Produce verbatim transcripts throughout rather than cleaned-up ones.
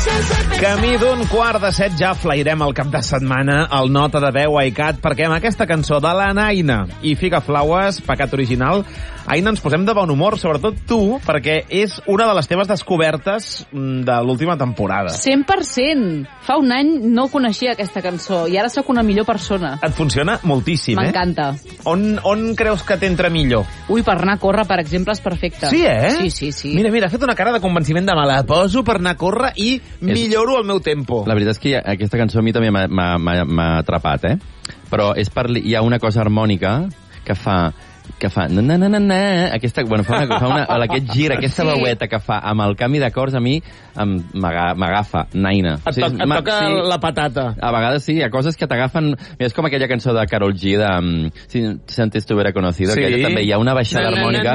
Camí d'un quart de set ja flairem el cap de setmana el Nota de Veu a ICAT, perquè amb aquesta cançó de la Naina i Figa Flaues, pecat original, Aina, ens posem de bon humor, sobretot tu, perquè és una de les teves descobertes de l'última temporada. cent per cent! Fa un any no coneixia aquesta cançó i ara sóc una millor persona. Et funciona moltíssim, eh? M'encanta. On, on creus que t'entra millor? Ui, per anar a córrer, per exemple, és perfecte. Sí, eh? Sí, sí, sí. Mira, mira, ha fet una cara de convenciment de me la poso per anar a córrer i milloro el meu tempo. La veritat és que aquesta cançó a mi també m'ha atrapat, eh? Però és per, hi ha una cosa harmònica que fa... que fa... Na, na, na, na, na, aquesta, bueno, fa, una, fa una, aquest gir, aquesta sí. veueta que fa amb el canvi d'acords, a mi m'agafa, Naina. Et, to et toca sí, la patata. A vegades sí, hi ha coses que t'agafen... És com aquella cançó de Karol G, de um, Si, si antes t'hubiera conocido, sí. aquella també hi ha una baixada harmònica.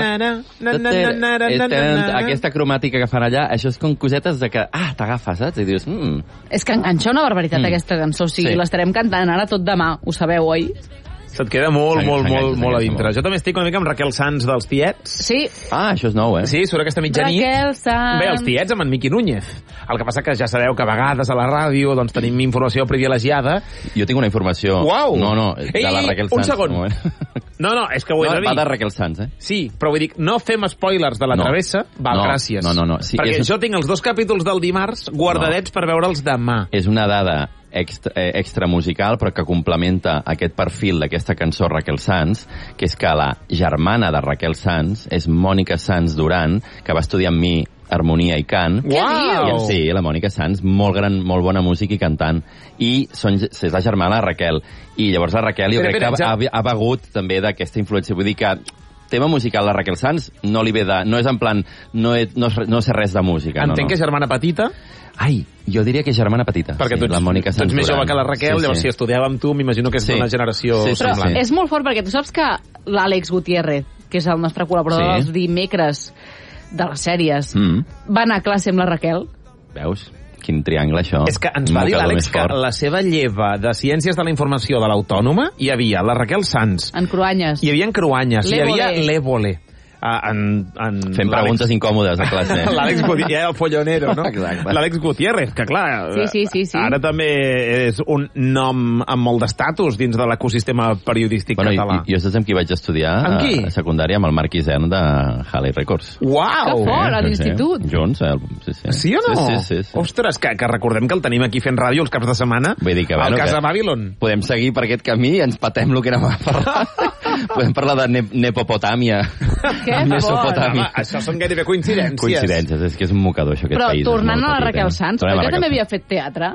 Aquesta cromàtica que fan allà, això és com cosetes de que, ah, t'agafa, saps? I dius, mm. És que enganxa una barbaritat mm. aquesta cançó, o sigui, sí. l'estarem cantant ara tot demà, ho sabeu, oi? Se't queda molt, molt, molt, molt a dintre. Jo també estic una mica amb Raquel Sanz dels Tiets. Sí. Ah, això és nou, eh? Sí, surt aquesta mitjanit. Raquel Sanz. Bé, els Tiets amb en Miqui Núñez. El que passa que ja sabeu que a vegades a la ràdio doncs tenim informació privilegiada. Jo tinc una informació... Uau! No, no, de Ei, la Raquel Sanz. Un segon. Un no, no, és que ho he no, de dir. Va de Raquel Sanz, eh? Sí, però vull dir, no fem spoilers de la no. travessa. Val, no, gràcies. No, no, no. Sí, perquè és... jo tinc els dos capítols del dimarts guardadets no. per veure'ls demà. És una dada extra, eh, extra musical, però que complementa aquest perfil d'aquesta cançó Raquel Sanz, que és que la germana de Raquel Sanz és Mònica Sanz Duran, que va estudiar amb mi harmonia i cant. Uau! Sí, la Mònica Sanz, molt gran, molt bona música i cantant. I són, és la germana de Raquel. I llavors la Raquel jo crec que ha, ha begut també d'aquesta influència. Vull dir que tema musical de Raquel Sanz no li ve de... No és en plan... No, he, no, no sé res de música. Entenc no, no. que és germana petita? Ai, jo diria que és germana petita. Perquè sí, tu ets, la Mònica Sanz tu ets més jove que la Raquel, sí, llavors sí. si estudiava amb tu m'imagino que és sí. d'una generació sí, sí, semblant. Però és molt fort perquè tu saps que l'Àlex Gutiérrez, que és el nostre col·laborador sí. dels dimecres de les sèries, mm. va anar a classe amb la Raquel. Veus? Quin triangle, això. És que ens va dir l'Àlex que la seva lleva de Ciències de la Informació de l'Autònoma hi havia la Raquel Sanz. En Cruanyes. Hi havia en Cruanyes. Hi havia l'Évole. Uh, en, en Fent preguntes incòmodes a classe. L'Àlex Gutiérrez, el follonero, no? L'Àlex Gutiérrez, que clar, sí, sí, sí, sí. ara també és un nom amb molt d'estatus dins de l'ecosistema periodístic bueno, català. I, jo saps amb qui vaig estudiar? Amb qui? A secundària, amb el Marc Isern de Halley Records. Uau! Que fort, a sí, l'institut. Sí. Junts, eh? Sí, sí. Sí o no? Sí, sí, sí, sí. Ostres, que, que recordem que el tenim aquí fent ràdio els caps de setmana. Vull dir que, bueno, al Casa Babylon. Podem seguir per aquest camí i ens patem el que anem a parlar. Podem parlar de ne Nepopotàmia. Que fort! Home, això són gairebé coincidències. Coincidències, és que és un mocador, això, aquest Però, país. Però tornant a la petit, Raquel Sanz, eh? perquè també havia fet teatre.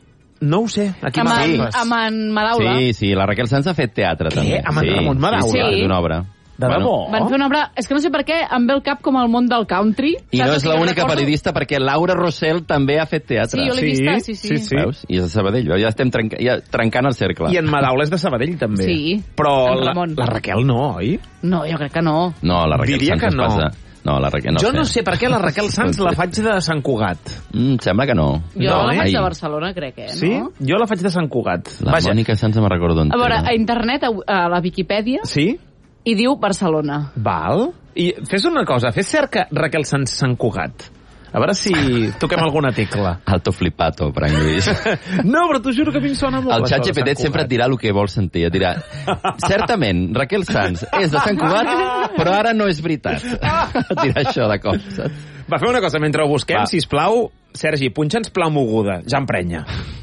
No ho sé. Aquí amb, sí. en, amb en Madaula. Sí, sí, la Raquel Sanz ha fet teatre, Què? també. Amb en sí, Ramon Madaula? Sí, sí. és una obra. De debò? Bueno, van fer una obra... És que no sé per què em ve el cap com el món del country. I no és l'única recordo... periodista, perquè Laura Rossell també ha fet teatre. Sí, jo l'he vista, sí, sí. sí, sí. Veus? I és de Sabadell. Ja estem trenca... ja trencant el cercle. I en Madaula és de Sabadell, també. Sí. Però la, Ramon. la Raquel no, oi? No, jo crec que no. No, la Raquel Diria Sanz que no. Passa. No, la Raquel no jo sé. no sé per què la Raquel Sanz la faig de Sant Cugat. Mm, sembla que no. Jo no, la eh? faig de Barcelona, crec, eh? Sí? No? Jo la faig de Sant Cugat. La Vaja. Mònica Sanz me recordo on A veure, era. a internet, a, a la Viquipèdia, Sí? hi diu Barcelona. Val. I fes una cosa, fes cerca Raquel Sanz Sant Cugat. A veure si toquem alguna tecla. Alto flipato, per en Lluís. No, però t'ho juro que a mi em sona molt. El això xat de G P T Sant sempre et dirà el que vols sentir. Et dirà, certament, Raquel Sanz és de Sant Cugat, però ara no és veritat. Et dirà això de cop, saps? Va, fer una cosa, mentre ho busquem, Va. sisplau, Sergi, punxa'ns Plau Moguda, ja emprenya.